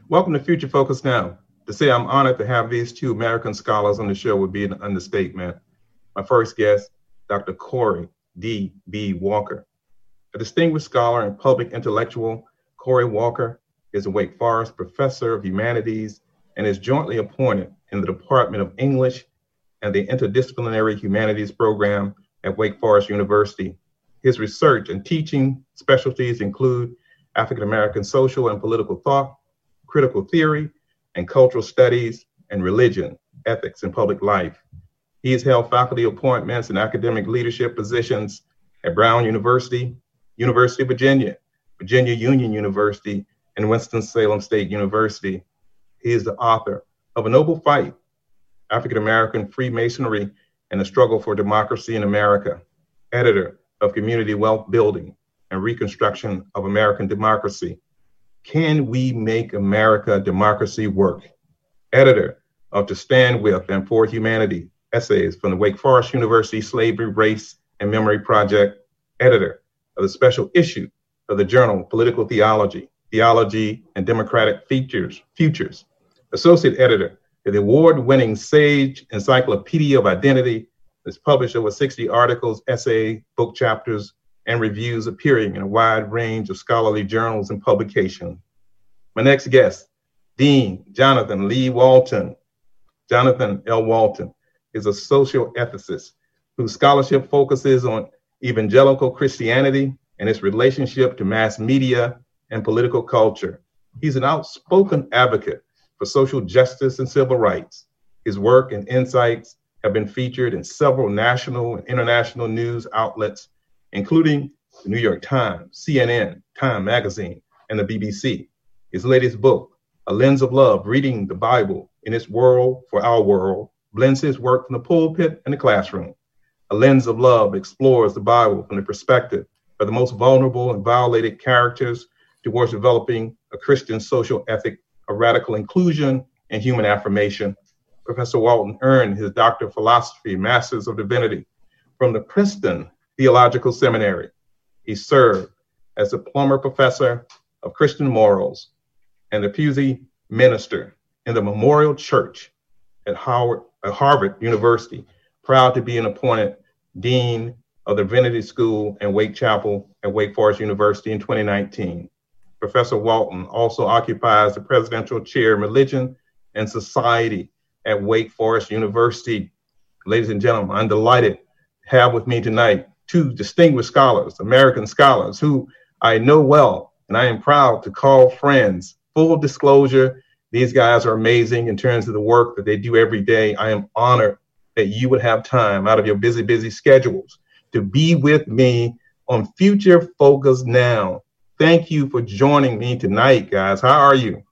Welcome to Future Focus Now. To say I'm honored to have these two American scholars on the show would be an understatement. My first guest, Dr. Corey D.B. Walker. A distinguished scholar and public intellectual, Corey Walker is a Wake Forest professor of humanities and is jointly appointed in the Department of English and the Interdisciplinary Humanities Program at Wake Forest University. His research and teaching specialties include African American social and political thought, critical theory, and cultural studies, and religion, ethics, and public life. He has held faculty appointments and academic leadership positions at Brown University, University of Virginia, Virginia Union University, and Winston-Salem State University. He is the author of A Noble Fight, African American Freemasonry and the Struggle for Democracy in America, editor of Community Wealth Building and Reconstruction of American Democracy. Can We Make America Democracy Work? Editor of To Stand With and For Humanity, essays from the Wake Forest University Slavery, Race, and Memory Project, editor of the special issue of the journal Political Theology, Theology and Democratic Futures, associate editor of the award-winning Sage Encyclopedia of Identity, has published over 60 articles, essay, book chapters, and reviews appearing in a wide range of scholarly journals and publications. My next guest, Dean Jonathan Lee Walton. Jonathan L. Walton is a social ethicist whose scholarship focuses on evangelical Christianity and its relationship to mass media and political culture. He's an outspoken advocate for social justice and civil rights. His work and insights have been featured in several national and international news outlets, including the New York Times, CNN, Time Magazine, and the BBC. His latest book, A Lens of Love, Reading the Bible in Its World for Our World, blends his work from the pulpit and the classroom. A Lens of Love explores the Bible from the perspective of the most vulnerable and violated characters towards developing a Christian social ethic of radical inclusion and human affirmation. Professor Walton earned his Doctor of Philosophy, Masters of Divinity from the Princeton Theological Seminary. He served as a Plummer Professor of Christian Morals and the Pusey Minister in the Memorial Church at Harvard University, proud to be an appointed Dean of the Divinity School and Wake Chapel at Wake Forest University in 2019. Professor Walton also occupies the Presidential Chair in Religion and Society at Wake Forest University. Ladies and gentlemen, I'm delighted to have with me tonight two distinguished scholars, American scholars, who I know well, and I am proud to call friends. Full disclosure, these guys are amazing in terms of the work that they do every day. I am honored that you would have time out of your busy schedules to be with me on Future Focus Now. Thank you for joining me tonight, guys. How are you?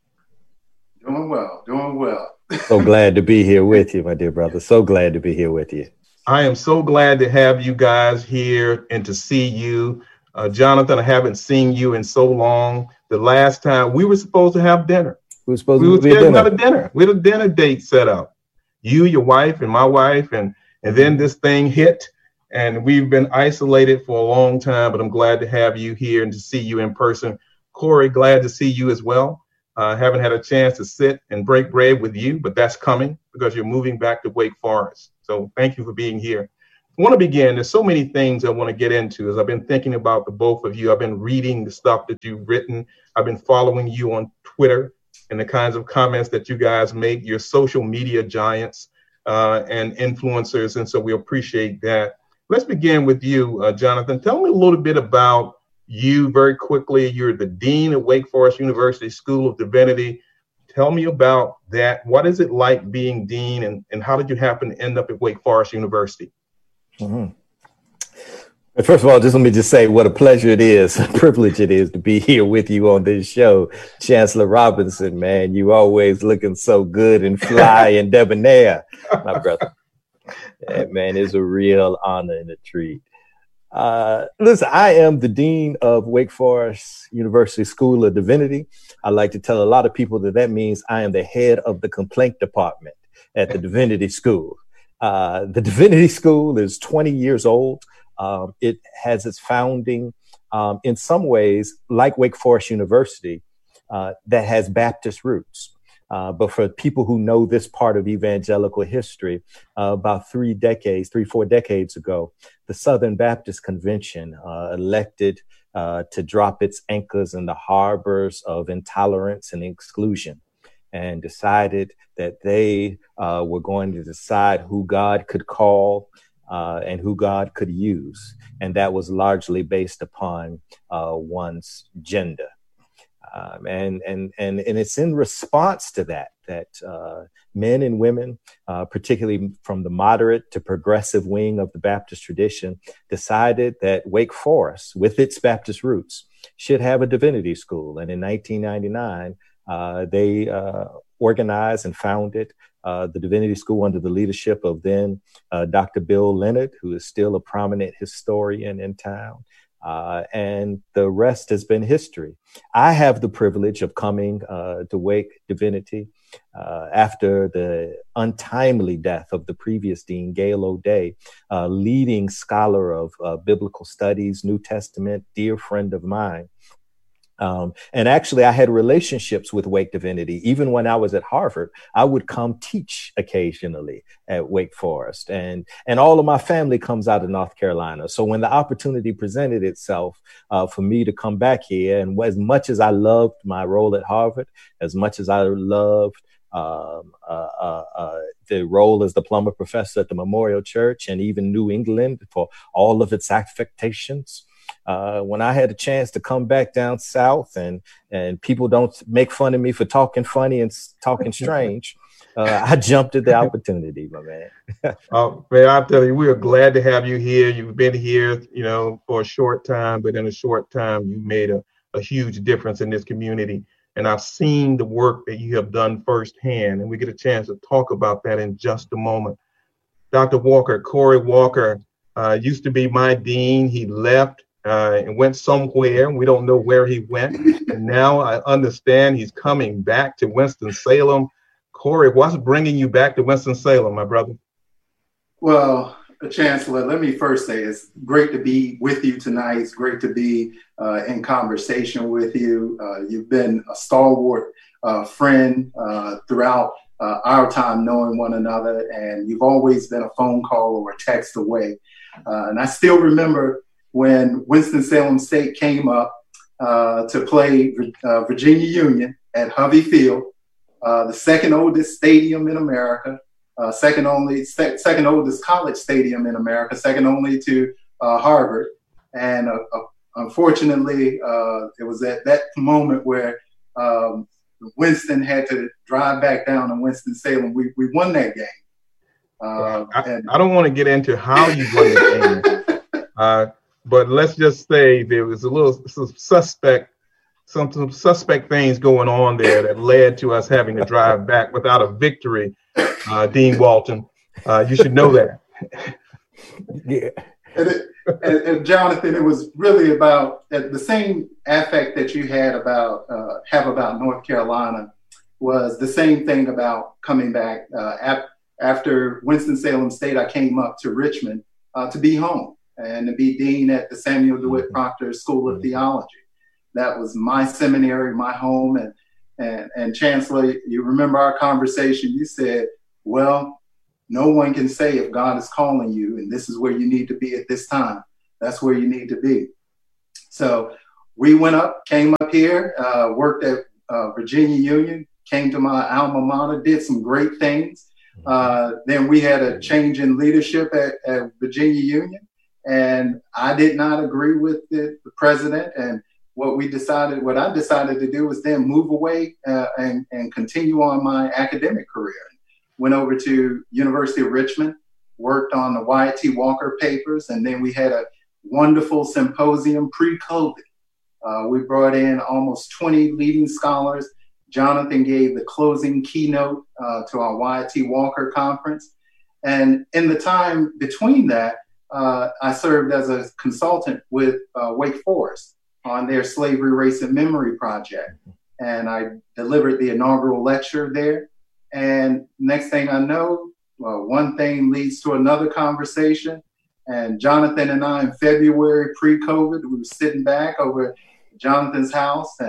Doing well. So glad to be here with you, my dear brother. So glad to be here with you. I am so glad to have you guys here and to see you. Jonathan, I haven't seen you in so long. The last time we were supposed to have dinner. We had a dinner date set up. You, your wife, and my wife, and then this thing hit. And we've been isolated for a long time, but I'm glad to have you here and to see you in person. Corey, glad to see you as well. Haven't had a chance to sit and break bread with you, but that's coming because you're moving back to Wake Forest. So thank you for being here. I want to begin. There's so many things I want to get into as I've been thinking about the both of you. I've been reading the stuff that you've written. I've been following you on Twitter and the kinds of comments that you guys make. You're social media giants and influencers, and so we appreciate that. Let's begin with you, Jonathan. Tell me a little bit about you very quickly. You're the Dean of Wake Forest University School of Divinity. Tell me about that. What is it like being Dean, and how did you happen to end up at Wake Forest University? Mm-hmm. First of all, just let me just say what a pleasure it is, a privilege it is to be here with you on this show. Chancellor Robinson, man, you always looking so good and fly and debonair, my brother. Yeah, man, it's a real honor and a treat. Listen, I am the Dean of Wake Forest University School of Divinity. I like to tell a lot of people that means I am the head of the complaint department at the Divinity School. The Divinity School is 20 years old. It has its founding in some ways, like Wake Forest University, that has Baptist roots. But for people who know this part of evangelical history, about 4 decades ago, the Southern Baptist Convention elected to drop its anchors in the harbors of intolerance and exclusion, and decided that they were going to decide who God could call and who God could use. And that was largely based upon one's gender. And it's in response to that men and women, particularly from the moderate to progressive wing of the Baptist tradition, decided that Wake Forest, with its Baptist roots, should have a divinity school. And in 1999, they organized and founded the Divinity School under the leadership of then Dr. Bill Leonard, who is still a prominent historian in town. And the rest has been history. I have the privilege of coming to Wake Divinity after the untimely death of the previous dean, Gail O'Day, leading scholar of biblical studies, New Testament, dear friend of mine. And actually, I had relationships with Wake Divinity. Even when I was at Harvard, I would come teach occasionally at Wake Forest. And all of my family comes out of North Carolina. So when the opportunity presented itself for me to come back here, and as much as I loved my role at Harvard, as much as I loved the role as the Plummer Professor at the Memorial Church and even New England for all of its affectations, when I had a chance to come back down south and people don't make fun of me for talking funny and talking strange, I jumped at the opportunity, my man. Man, I'll tell you, we are glad to have you here. You've been here, for a short time, but in a short time, you made a huge difference in this community. And I've seen the work that you have done firsthand, and we get a chance to talk about that in just a moment. Dr. Walker, Corey Walker, used to be my dean. He left and went somewhere. We don't know where he went. And now I understand he's coming back to Winston-Salem. Corey, what's bringing you back to Winston-Salem, my brother? Well, Chancellor, let me first say it's great to be with you tonight. It's great to be in conversation with you. You've been a stalwart friend throughout our time knowing one another, and you've always been a phone call or a text away. And I still remember when Winston-Salem State came up to play Virginia Union at Hovey Field, the second oldest stadium in America, second oldest college stadium in America, second only to Harvard. And unfortunately, it was at that moment where Winston had to drive back down to Winston-Salem. We won that game. I don't want to get into how you won the game, but let's just say there was some suspect things going on there that led to us having to drive back without a victory. Dean Walton, you should know that. Yeah. And Jonathan, it was really about the same affect that you had about North Carolina was the same thing about coming back. After Winston-Salem State, I came up to Richmond to be home and to be dean at the Samuel DeWitt Proctor School of Theology. That was my seminary, my home. And Chancellor, you remember our conversation. You said, well, no one can say if God is calling you and this is where you need to be at this time. That's where you need to be. So we came up here, worked at Virginia Union, came to my alma mater, did some great things. Then we had a change in leadership at Virginia Union, and I did not agree with the president. And what I decided to do was then move away and continue on my academic career. Went over to University of Richmond, worked on the Wyatt T. Walker papers, and then we had a wonderful symposium pre-COVID. We brought in almost 20 leading scholars. Jonathan gave the closing keynote to our Wyatt T. Walker conference. And in the time between that, I served as a consultant with Wake Forest on their Slavery, Race, and Memory project. And I delivered the inaugural lecture there. And next thing I know, one thing leads to another conversation. And Jonathan and I, in February, pre-COVID, we were sitting back over at Jonathan's house. And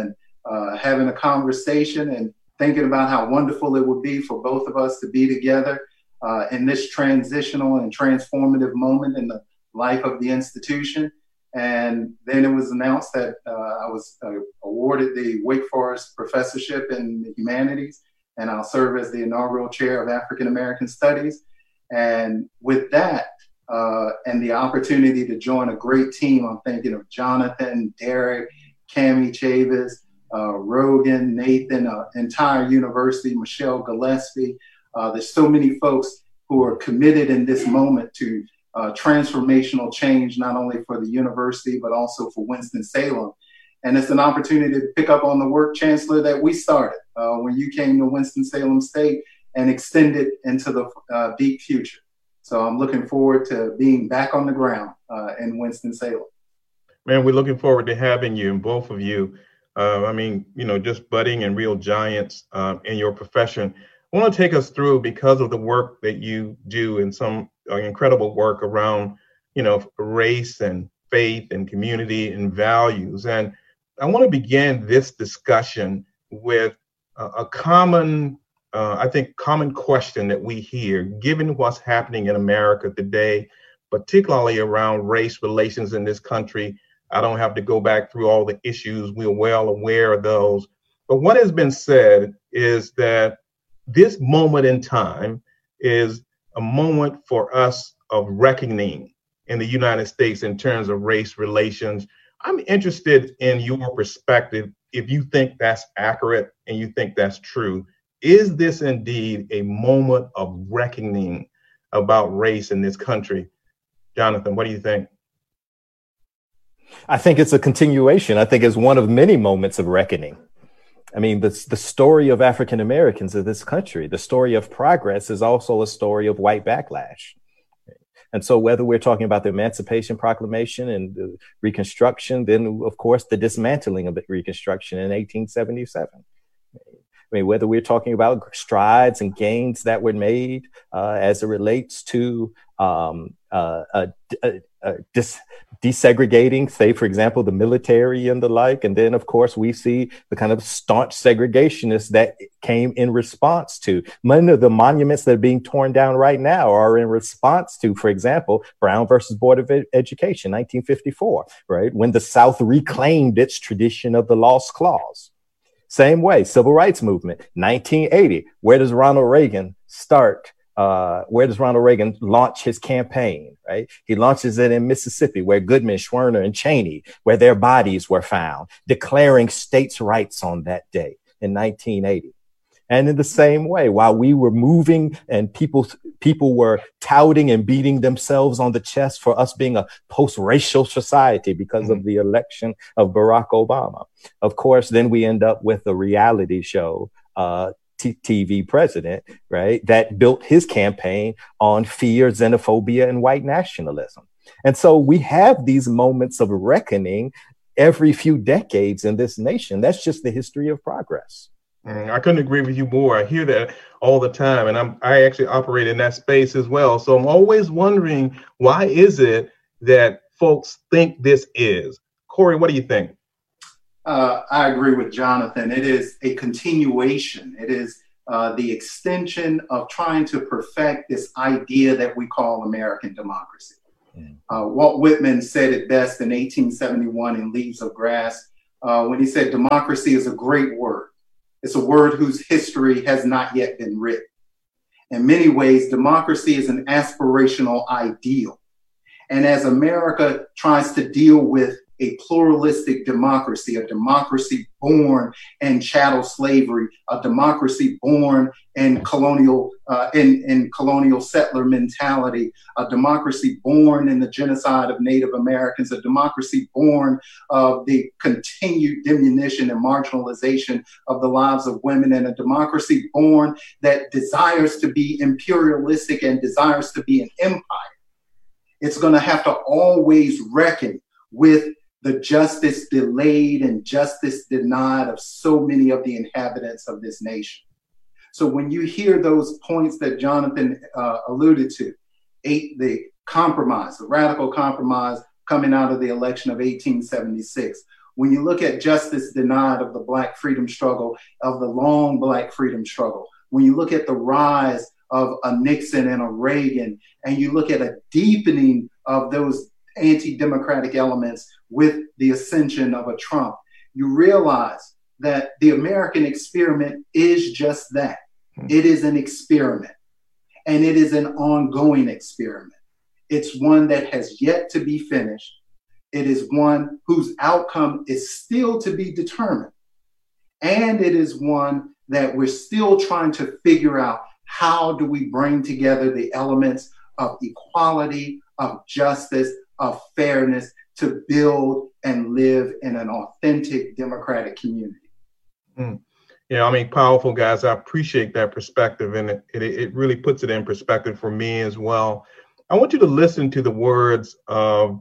having a conversation and thinking about how wonderful it would be for both of us to be together in this transitional and transformative moment in the life of the institution. And then it was announced that I was awarded the Wake Forest Professorship in the Humanities, and I'll serve as the inaugural chair of African American Studies. And with that, and the opportunity to join a great team, I'm thinking of Jonathan, Derek, Cami Chavis, Rogan, Nathan, entire university, Michelle Gillespie. There's so many folks who are committed in this moment to transformational change, not only for the university, but also for Winston-Salem. And it's an opportunity to pick up on the work, Chancellor, that we started when you came to Winston-Salem State and extend it into the deep future. So I'm looking forward to being back on the ground in Winston-Salem. Man, we're looking forward to having you, and both of you. Just budding and real giants in your profession. I want to take us through, because of the work that you do and some incredible work around, race and faith and community and values. And I want to begin this discussion with a common question that we hear, given what's happening in America today, particularly around race relations in this country. I don't have to go back through all the issues. We're well aware of those. But what has been said is that this moment in time is a moment for us of reckoning in the United States in terms of race relations. I'm interested in your perspective, if you think that's accurate and you think that's true. Is this indeed a moment of reckoning about race in this country? Jonathan, what do you think? I think it's a continuation. I think it's one of many moments of reckoning. I mean, the story of African Americans of this country, the story of progress, is also a story of white backlash. And so whether we're talking about the Emancipation Proclamation and the Reconstruction, then, of course, the dismantling of the Reconstruction in 1877. I mean, whether we're talking about strides and gains that were made as it relates to desegregating, say, for example, the military and the like. And then, of course, we see the kind of staunch segregationists that came in response to many of the monuments that are being torn down right now are in response to, for example, Brown versus Board of Education, 1954, right? When the South reclaimed its tradition of the Lost Clause. Same way, Civil Rights Movement, 1980. Where does Ronald Reagan start? Where does Ronald Reagan launch his campaign, right? He launches it in Mississippi, where Goodman, Schwerner, and Cheney, where their bodies were found, declaring states' rights on that day in 1980. And in the same way, while we were moving and people were touting and beating themselves on the chest for us being a post-racial society because of the election of Barack Obama, of course, then we end up with a reality show, TV president, right, that built his campaign on fear, xenophobia, and white nationalism. And so we have these moments of reckoning every few decades in this nation. That's just the history of progress. I couldn't agree with you more. I hear that all the time, and I actually operate in that space as well. So I'm always wondering, why is it that folks think this is? Corey, what do you think? I agree with Jonathan. It is a continuation. It is the extension of trying to perfect this idea that we call American democracy. Walt Whitman said it best in 1871 in Leaves of Grass when he said, democracy is a great word. It's a word whose history has not yet been written. In many ways, democracy is an aspirational ideal. And as America tries to deal with a pluralistic democracy, a democracy born in chattel slavery, a democracy born in colonial settler mentality, a democracy born in the genocide of Native Americans, a democracy born of the continued diminution and marginalization of the lives of women, and a democracy born that desires to be imperialistic and desires to be an empire. It's going to have to always reckon with the justice delayed and justice denied of so many of the inhabitants of this nation. So when you hear those points that Jonathan alluded to, the compromise, the radical compromise coming out of the election of 1876, when you look at justice denied of the Black freedom struggle, of the long Black freedom struggle, when you look at the rise of a Nixon and a Reagan, and you look at a deepening of those anti-democratic elements with the ascension of a Trump, you realize that the American experiment is just that. It is an experiment, and it is an ongoing experiment. It's one that has yet to be finished. It is one whose outcome is still to be determined. And it is one that we're still trying to figure out, how do we bring together the elements of equality, of justice, of fairness to build and live in an authentic democratic community. Yeah, I mean, powerful, guys. I appreciate that perspective, and it really puts it in perspective for me as well. I want you to listen to the words of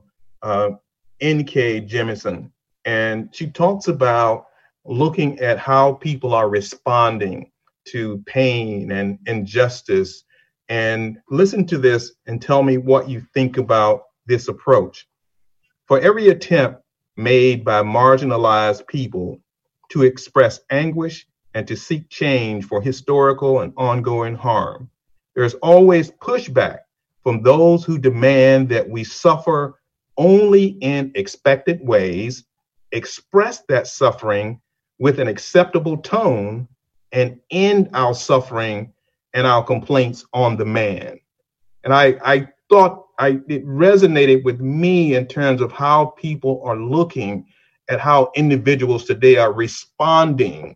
N.K. Jemisin, and she talks about looking at how people are responding to pain and injustice. And listen to this and tell me what you think about this approach. For every attempt made by marginalized people to express anguish and to seek change for historical and ongoing harm, there's always pushback from those who demand that we suffer only in expected ways, express that suffering with an acceptable tone, and end our suffering and our complaints on demand. And I thought it resonated with me in terms of how people are looking at how individuals today are responding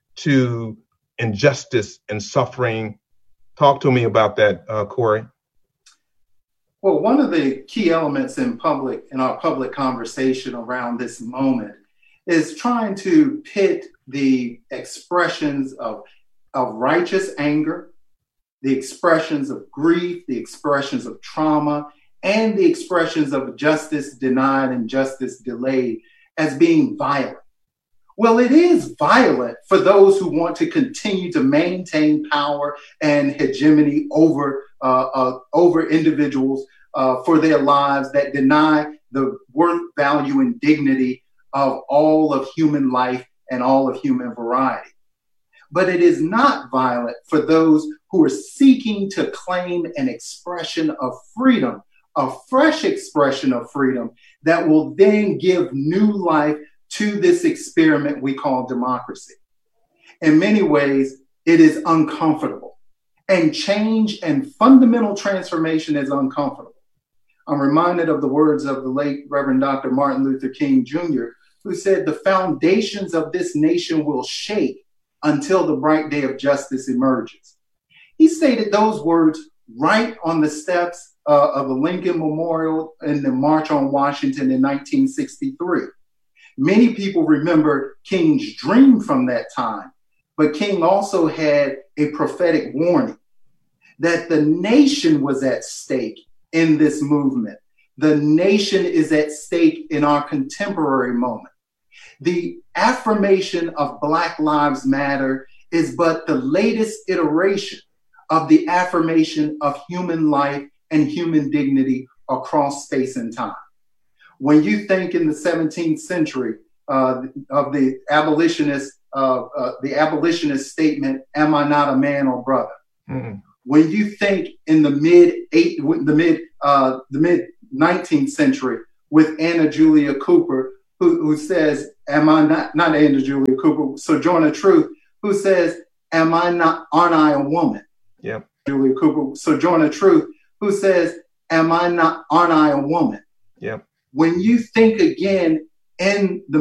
to injustice and suffering. Talk to me about that, Corey. Well, one of the key elements in our public conversation around this moment is trying to pit the expressions of righteous anger, the expressions of grief, the expressions of trauma, and the expressions of justice denied and justice delayed as being violent. Well, it is violent for those who want to continue to maintain power and hegemony over individuals for their lives, that deny the worth, value, and dignity of all of human life and all of human variety. But it is not violent for those who are seeking to claim an expression of freedom, a fresh expression of freedom that will then give new life to this experiment we call democracy. In many ways, it is uncomfortable, and change and fundamental transformation is uncomfortable. I'm reminded of the words of the late Reverend Dr. Martin Luther King Jr., who said, "The foundations of this nation will shake until the bright day of justice emerges." He stated those words right on the steps of the Lincoln Memorial in the March on Washington in 1963. Many people remember King's dream from that time, but King also had a prophetic warning that the nation was at stake in this movement. The nation is at stake in our contemporary moment. The affirmation of Black Lives Matter is but the latest iteration of the affirmation of human life and human dignity across space and time. When you think in the 17th century of the abolitionist statement, "Am I not a man or brother?" Mm-hmm. When you think in the mid 19th century with Anna Julia Cooper, who says, "Am I not Anna Julia Cooper, Sojourner Truth, who says, aren't I a woman?" Yep. Julia Cooper, Sojourner Truth, who says, aren't I a woman? Yep. When you think again in the